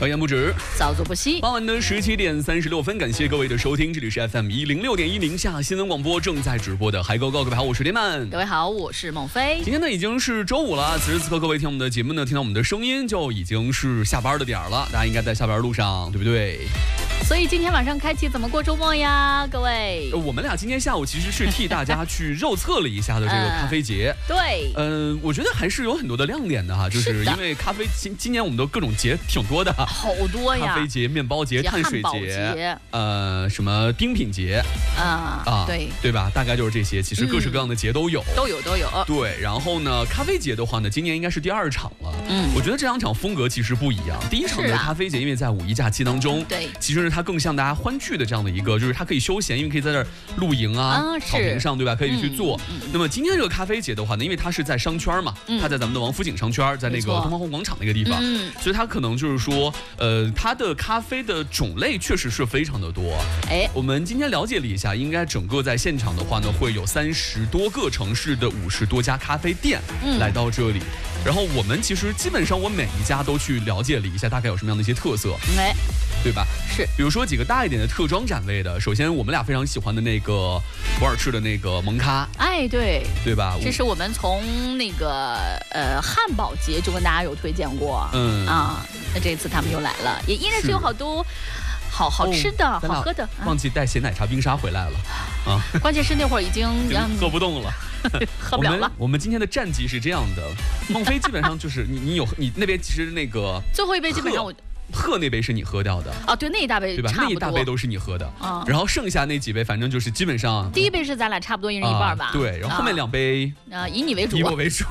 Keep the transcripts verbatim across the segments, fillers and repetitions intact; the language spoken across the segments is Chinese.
调言不止， 早做不息。 傍晚的十七点三十六分，感谢各位的收听，这里是 F M 一零六点一宁夏新闻广播正在直播的海狗狗，各位好，我是天曼。 各位好，我是孟非。 今天呢已经是周五了，此时此刻各位听我们的节目呢，听到我们的声音就已经是下班的点儿了，大家应该在下班路上，对不对？ 所以今天晚上开启怎么过周末呀，各位？ 我们俩今天下午其实是替大家去肉测了一下的这个咖啡节。 嗯、对， 嗯、呃，我觉得还是有很多的亮点的哈，就是因为咖啡今今年我们都各种节挺多的， 好多呀， 咖啡节、面包节、碳水节，呃，什么冰品节啊啊，对对吧？大概就是这些，其实各式各样的节都有， 嗯、都有都有。 对，然后呢，咖啡节的话呢，今年应该是第二场了。嗯，我觉得这两场风格其实不一样。第一场的咖啡节，因为在五一假期当中， 对， 其实呢它更像大家欢聚的这样的一个，就是它可以休闲，因为可以在这儿露营啊， 啊草坪上，对吧？可以去做。 嗯嗯、 那么今天这个咖啡节的话呢，因为它是在商圈嘛，嗯、它在咱们的王府井商圈，在那个东方红广场那个地方，嗯、所以它可能就是说，呃，它的咖啡的种类确实是非常的多。哎，我们今天了解了一下，应该整个在现场的话呢，会有三十多个城市的五十多家咖啡店来到这里。嗯、然后我们其实基本上我每一家都去了解了一下，大概有什么样的一些特色。 哎。 对吧？ 是， 比如说几个大一点的特装展位的，首先我们俩非常喜欢的那个博尔赤的那个蒙咖， 哎，对， 对吧？ 这是我们从那个呃汉堡节就跟大家有推荐过，嗯啊，那这次他们又来了，也依然是有好多好好吃的、哦、好喝的。 忘记带鲜奶茶冰沙回来了，啊， 关键是那会儿已经喝不动了。 喝不了了。 我们我们今天的战绩是这样的，孟非基本上就是你你有你那边其实那个最后一杯基本上我。 喝那杯是你喝掉的哦，对，那一大杯对吧？那一大杯都是你喝的，啊、然后剩下那几杯反正就是基本上， 第一杯是咱俩差不多一人一半吧， 啊、对，然后后面两杯啊以你为主， 以我为主。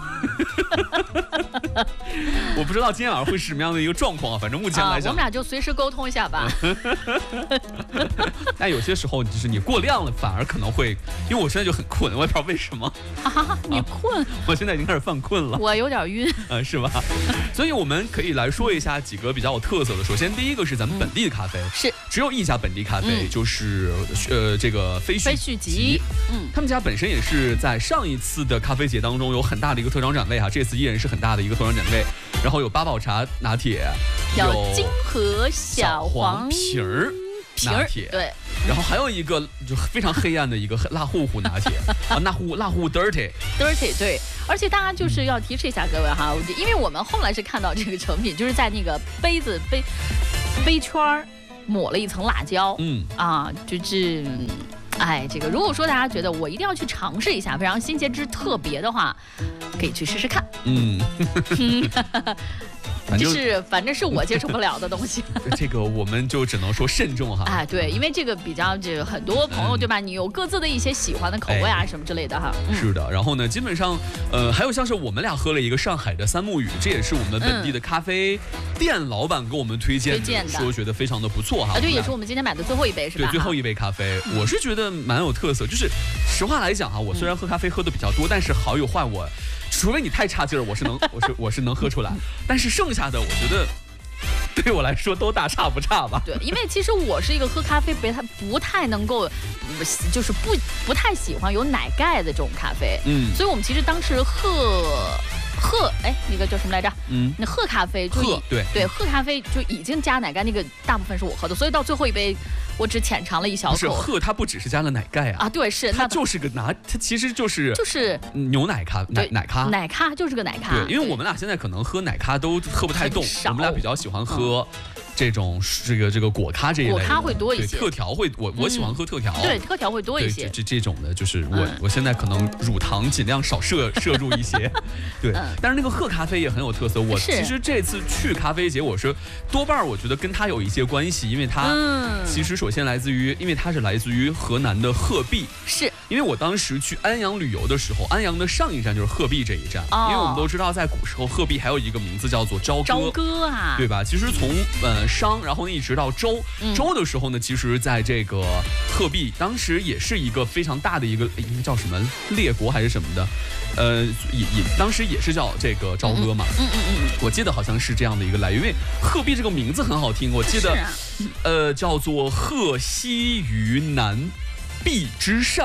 我不知道今天晚上会是什么样的一个状况啊，反正目前来讲、 啊，我们俩就随时沟通一下吧。 但有些时候就是你过量了，反而可能会，因为我现在就很困，我也不知道为什么。 啊，你困、啊？ 我现在已经开始犯困了。 我有点晕， 呃，是吧？所以我们可以来说一下几个比较有特色的。首先，第一个是咱们本地的咖啡， 是、嗯、 只有一家本地咖啡，嗯、就是呃这个飞絮飞絮集， 嗯，他们家本身也是在上一次的咖啡节当中有很大的一个特装展位哈，这次依然是很大的一个特装展位。然后有八宝茶拿铁， 有金河小黄瓶儿拿铁， 对， 然后还有一个就非常黑暗的一个辣糊糊拿铁啊，辣糊辣糊 dirty dirty 对，而且大家就是要提示一下各位哈，因为我们后来是看到这个成品，就是在那个杯子杯杯圈抹了一层辣椒，嗯啊，就是。哎，这个如果说大家觉得我一定要去尝试一下非常新鲜之特别的话，可以去试试看。嗯，这是反正是我接受不了的东西。 这个我们就只能说慎重哈。 哎，对，因为这个比较这个很多朋友、嗯、对吧？你有各自的一些喜欢的口味啊、哎、什么之类的哈。 嗯、是的，然后呢，基本上呃还有像是我们俩喝了一个上海的三木雨，这也是我们本地的咖啡店老板给我们推荐的， 推荐的说觉得非常的不错哈。 啊，对，也是我们今天买的最后一杯是吧？ 对，最后一杯咖啡，我是觉得蛮有特色。就是实话来讲哈，我虽然喝咖啡喝的比较多，但是好有坏我，除非你太差劲儿，我是能我是我是能喝出来，但是剩下的我觉得。对我来说都大差不差吧。 对，因为其实我是一个喝咖啡不太不太能够，就是不不太喜欢有奶盖的这种咖啡。嗯，所以我们其实当时喝喝哎那个叫什么来着？嗯，那喝咖啡就喝对对喝咖啡就已经加奶盖，那个大部分是我喝的，所以到最后一杯我只浅尝了一小口。 不是喝它不只是加了奶盖啊。 啊，对，是它就是个拿，它其实就是就是牛奶咖奶奶咖奶咖就是个奶咖。 对，因为我们俩现在可能喝奶咖都喝不太动，我们俩比较喜欢喝。嗯这种这个这个果咖这一类的， 果咖会多一些， 特调会我我喜欢喝特调， 对，特调会多一些。 这这种的就是我我现在可能乳糖尽量少摄摄入一些，对。但是那个喝咖啡也很有特色。我其实这次去咖啡节，我是多半我觉得跟它有一些关系，因为它其实首先来自于，因为它是来自于河南的鹤壁， 是因为我当时去安阳旅游的时候，安阳的上一站就是鹤壁这一站，因为我们都知道在古时候鹤壁还有一个名字叫做朝歌， 朝歌啊， 对吧？其实从呃。商，然后呢一直到周，周的时候呢，其实在这个鹤壁，当时也是一个非常大的一个，应该叫什么列国还是什么的，呃，也也当时也是叫这个朝歌嘛，嗯嗯嗯，我记得好像是这样的一个来源，因为鹤壁这个名字很好听，我记得，呃，叫做鹤栖于南壁之上。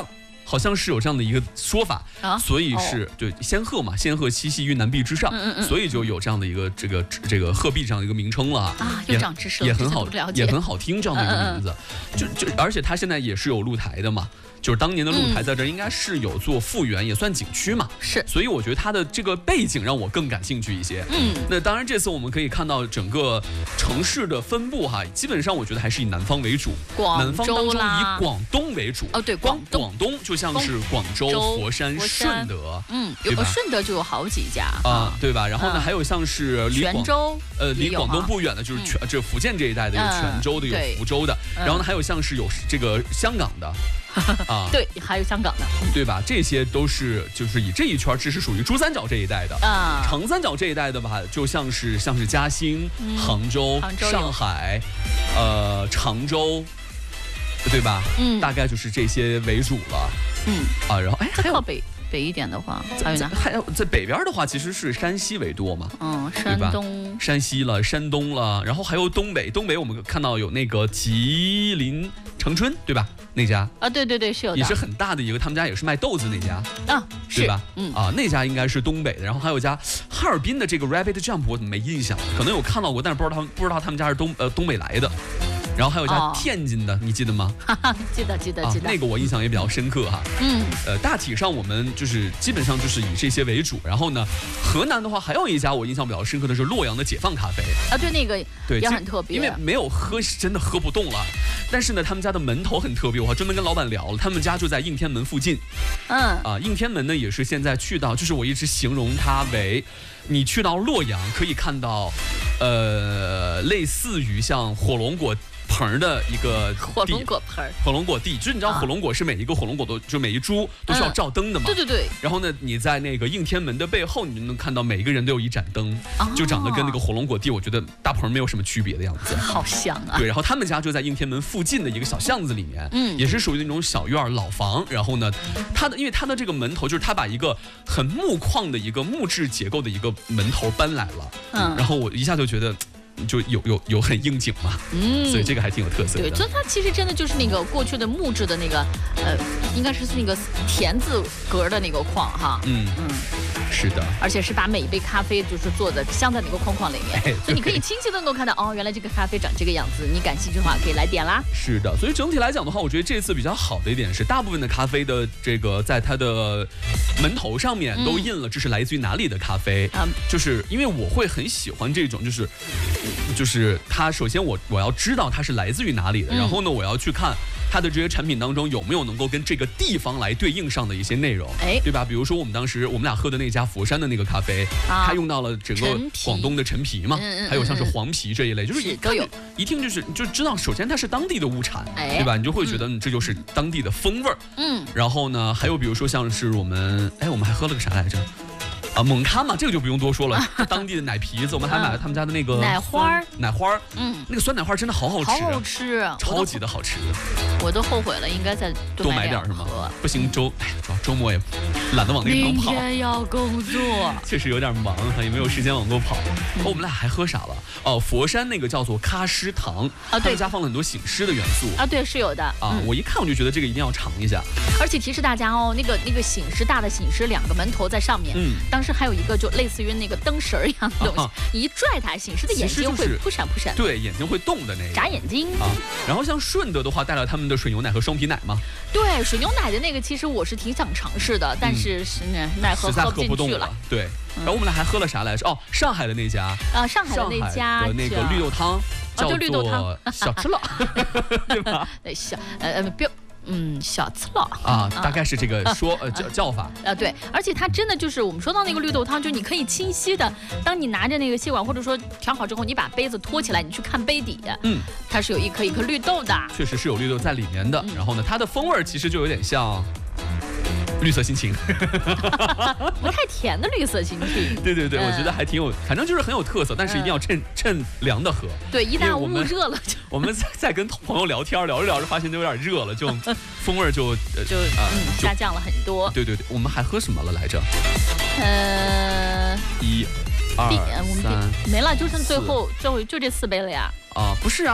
好像是有这样的一个说法啊，所以是、哦、对仙鹤嘛，仙鹤栖息于南壁之上，嗯嗯所以就有这样的一个这个这个鹤壁这样的一个名称了啊，又长知识了， 也很好，也很好听这样的一个名字，嗯嗯就就而且它现在也是有露台的嘛。就是当年的露台在这应该是有做复原，嗯、也算景区嘛， 是， 所以我觉得它的这个背景让我更感兴趣一些。嗯，那当然这次我们可以看到整个城市的分布哈，基本上我觉得还是以南方为主， 南方当中以广东为主。 哦，对，广东，广东就像是广州、佛山、顺德， 嗯，有顺德就有好几家啊，对吧？然后呢，还有像是离泉州， 呃，离广东不远的就是泉，这福建这一带的有泉州的，有福州的，然后呢还有像是有这个香港的。 啊，对，还有香港的， 对吧？这些都是就是以这一圈，这是属于珠三角这一带的啊。长三角这一带的吧，就像是像是嘉兴、嗯、杭州、上海，呃，常州，对吧？嗯，大概就是这些为主了。嗯，啊，然后哎， 还有北北一点的话，还有呢？ 还有在北边的话，其实是山西为多嘛。 嗯，山东、 山西了，山东了，然后还有东北。东北我们看到有那个吉林长春，对吧？那家啊，对对对，是有的， 也是很大的一个，他们家也是卖豆子那家啊， 对吧？嗯啊，那家应该是东北的，然后还有家哈尔滨的这个 Rabbit Jump， 我怎么没印象？可能有看到过，但是不知道他们不知道他们家是东呃东北来的。然后还有一家天津的，哦、你记得吗？ 记得记得记得、 啊，那个我印象也比较深刻哈。嗯，呃，大体上我们就是基本上就是以这些为主。然后呢，河南的话还有一家我印象比较深刻的是洛阳的解放咖啡啊，对那个对也很特别， 因为没有喝是真的喝不动了。但是呢，他们家的门头很特别，我还专门跟老板聊了，他们家就在应天门附近。嗯啊，应天门呢也是现在去到，就是我一直形容它为，你去到洛阳可以看到，呃，类似于像火龙果棚的一个火龙果棚， 火龙果地，就是你知道火龙果是每一个火龙果都就每一株都需要照灯的嘛、 嗯？对对对。 然后呢，你在那个应天门的背后，你就能看到每一个人都有一盏灯，哦、就长得跟那个火龙果地，我觉得大棚没有什么区别的样子。 好像啊。 对，然后他们家就在应天门附近的一个小巷子里面，嗯，也是属于那种小院老房。然后呢，它的因为它的这个门头就是它把一个很木框的一个木质结构的一个门头搬来了，嗯，然后我一下就觉得。就有有有很应景嘛，嗯，所以这个还挺有特色的。 对，所以它其实真的就是那个过去的木质的那个，呃，应该是那个田字格的那个框哈，嗯嗯， 是的， 而且是把每一杯咖啡就是做的镶在那个框框里面，哎、所以你可以清晰的能够看到哦，原来这个咖啡长这个样子。你感兴趣的话可以来点啦。 是的，所以整体来讲的话，我觉得这次比较好的一点是，大部分的咖啡的这个在它的门头上面都印了这是来自于哪里的咖啡，嗯，就是因为我会很喜欢这种就是。就是它，首先我我要知道它是来自于哪里的，嗯、然后呢，我要去看它的这些产品当中有没有能够跟这个地方来对应上的一些内容，哎，对吧？比如说我们当时我们俩喝的那家佛山的那个咖啡，啊、它用到了整个广东的陈皮嘛，嗯、还有像是黄皮这一类，就是一都有， 一听就是就知道，首先它是当地的物产，哎、对吧？你就会觉得这就是当地的风味儿，嗯。然后呢，还有比如说像是我们，哎，我们还喝了个啥来着？啊，蒙咖嘛，这个就不用多说了。当地的奶皮子，我们还买了他们家的那个奶花奶花嗯，那个酸奶花真的好好吃， 好好吃， 超级的好吃。 我都后悔了，应该再多买点是吗？不行，周主要周末也懒得往那个地方跑。 明天要工作， 确实有点忙，也没有时间往过跑。哦，我们俩还喝啥了？哦，佛山那个叫做咖诗糖啊，他们家放了很多醒狮的元素啊，对，是有的啊。我一看我就觉得这个一定要尝一下。 而且提示大家哦，那个那个醒狮大的醒狮，两个门头在上面，嗯，当时还有一个就类似于那个灯绳一样的东西，啊、你一拽它，醒狮的眼睛会扑闪扑闪， 对，眼睛会动的那个眨眼睛啊。 然后像顺德的话，带了他们的水牛奶和双皮奶吗？ 对，水牛奶的那个其实我是挺想尝试的，但是是奈何喝不进去了。 对，然后我们俩还喝了啥来着？哦，上海的那家啊，上海的那家的那个绿豆汤，叫做小吃了，对吧？ 对，小呃呃标。嗯，小吃了啊，大概是这个说呃叫叫法啊，对，而且它真的就是我们说到那个绿豆汤，就是你可以清晰的，当你拿着那个吸管或者说调好之后，你把杯子托起来，你去看杯底，嗯，它是有一颗一颗绿豆的， 确实是有绿豆在里面的。然后呢，它的风味其实就有点像绿色心情， 不太甜的绿色心情。 对对对，我觉得还挺有，反正就是很有特色，但是一定要趁趁凉的喝。 对，一旦我们热了就， 我们在在跟朋友聊天，聊着聊着发现就有点热了，就风味就就嗯下降了很多。 对对对，我们还喝什么了来着？ 呃， 一、二、三， 没了，就剩最后最后就这四杯了呀。 啊，不是啊。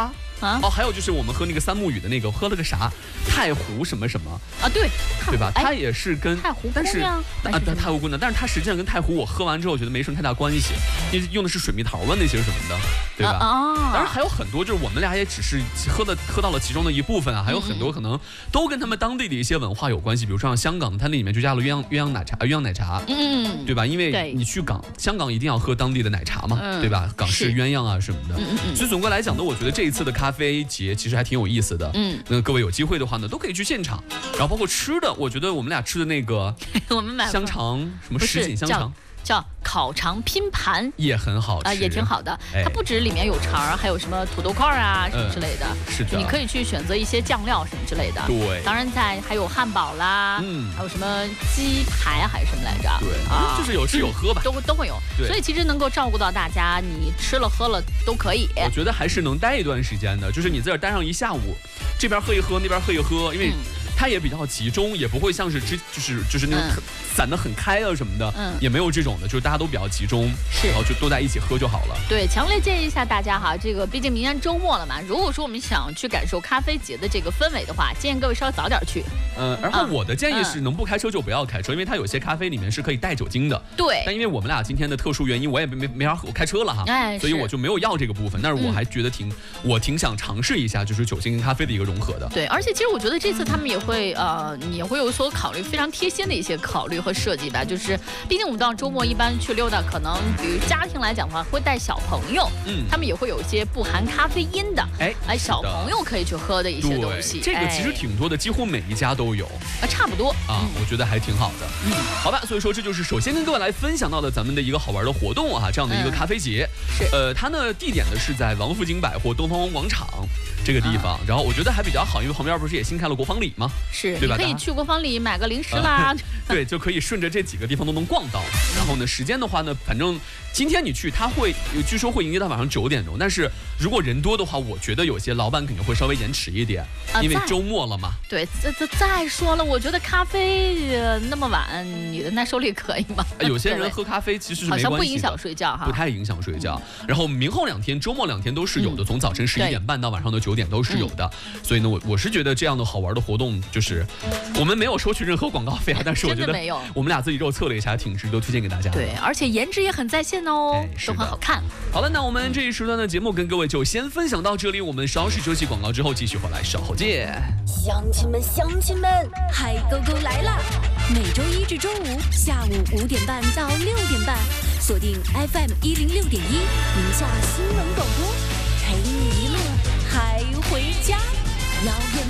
啊。 哦，还有就是我们喝那个三木语的那个，喝了个啥太湖什么什么啊？对， 对吧？它也是跟太湖但是啊，太湖姑娘，但是它实际上跟太湖我喝完之后觉得没什么太大关系，因为用的是水蜜桃啊那些什么的，对吧？ 啊， 当然还有很多，就是我们俩也只是喝的喝到了其中的一部分啊，还有很多可能都跟他们当地的一些文化有关系，比如说像香港，它那里面就加了鸳鸯鸳鸯奶茶，鸳鸯奶茶，嗯，对吧？因为你去港香港一定要喝当地的奶茶嘛，对吧？港式鸳鸯啊什么的，所以总归来讲呢，我觉得这一次的咖啡节其实还挺有意思的，嗯，那各位有机会的话呢，都可以去现场，然后包括吃的，我觉得我们俩吃的那个我们买香肠什么什锦香肠。 叫烤肠拼盘也很好吃啊，也挺好的。它不止里面有肠，还有什么土豆块啊什么之类的。 是的， 你可以去选择一些酱料什么之类的。 对， 当然在还有汉堡啦，嗯，还有什么鸡排还是什么来着？ 对啊，就是有吃有喝吧， 都都会有。所以其实能够照顾到大家，你吃了喝了都可以。 我觉得还是能待一段时间的，就是你在这待上一下午，这边喝一喝，那边喝一喝，因为。它也比较集中，也不会像是之就是就是那种很散得很开啊什么的，嗯，也没有这种的，就是大家都比较集中， 是， 然后就都在一起喝就好了。 对，强烈建议一下大家哈，这个毕竟明天周末了嘛，如果说我们想去感受咖啡节的这个氛围的话，建议各位稍微早点去。 嗯，然后我的建议是，能不开车就不要开车，因为它有些咖啡里面是可以带酒精的。 对。 但因为我们俩今天的特殊原因，我也没没没法我开车了哈，哎，所以我就没有要这个部分。但是我还觉得挺，我挺想尝试一下，就是酒精跟咖啡的一个融合的。 对，而且其实我觉得这次他们也会呃。也会有所考虑，非常贴心的一些考虑和设计吧。就是，毕竟我们到周末一般去溜达，可能比如家庭来讲的话，会带小朋友，嗯，他们也会有一些不含咖啡因的，哎哎，小朋友可以去喝的一些东西。 这个其实挺多的，几乎每一家都有。 啊，差不多啊，我觉得还挺好的。嗯，好吧，所以说这就是首先跟各位来分享到的咱们的一个好玩的活动啊，这样的一个咖啡节。 是， 呃，它呢地点呢是在王府井百货东方红广场这个地方，然后我觉得还比较好，因为旁边不是也新开了国芳里吗？ 是， 对吧？ 可以去国芳里买个零食啦， 对，就可以顺着这几个地方都能逛到。然后呢，时间的话呢，反正今天你去，他会据说会营业到晚上九点钟，但是如果人多的话，我觉得有些老板肯定会稍微延迟一点，因为周末了嘛。 对，再再再说了，我觉得咖啡那么晚，你的耐受力可以吗？ 有些人喝咖啡其实是没关系的， 好像不影响睡觉哈， 不太影响睡觉。然后明后两天，周末两天都是有的，从早晨十一点半到晚上的九点都是有的。所以呢，我我是觉得这样的好玩的活动，就是我们没有收取任何广告费啊，但是我觉得我们俩自己肉测了一下，挺值得推荐给大家的。 对，而且颜值也很在线哦，都很好看。 好了，那我们这一时段的节目跟各位就先分享到这里，我们稍事休息，广告之后继续回来，稍后见。 乡亲们，乡亲们，海狗狗来啦！每周一至周五下午五点半到六点半，锁定 F M 一零六点一，宁夏新闻广播，陪你一乐还回家。遥远